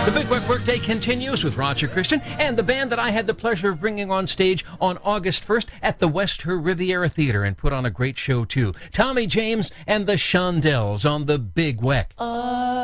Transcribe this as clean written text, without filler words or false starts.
The Big Weck Workday continues with Roger Christian and the band that I had the pleasure of bringing on stage on August 1st at the West Riviera Theater and put on a great show too. Tommy James and the Shondells on the Big Weck.